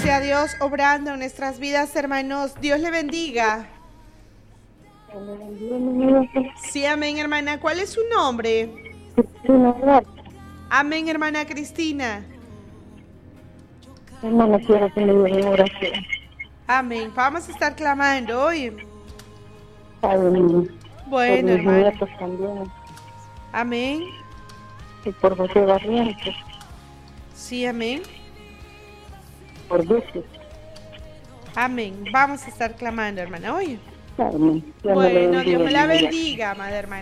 sea Dios obrando en nuestras vidas, hermanos. Dios le bendiga. Sí, amén, hermana. ¿Cuál es su nombre? Amén, hermana Cristina. Hermana, quiero que le dé oración. Amén. Vamos a estar clamando hoy. Por Bueno, mis hermana. nietos también. Amén. Y por José Barrientos. Sí, amén. Por Lucio. Amén. Vamos a estar clamando, hermana, hoy. Amén. Dios me lo Bueno, Dios bendiga, me la hermana. bendiga, amada hermana.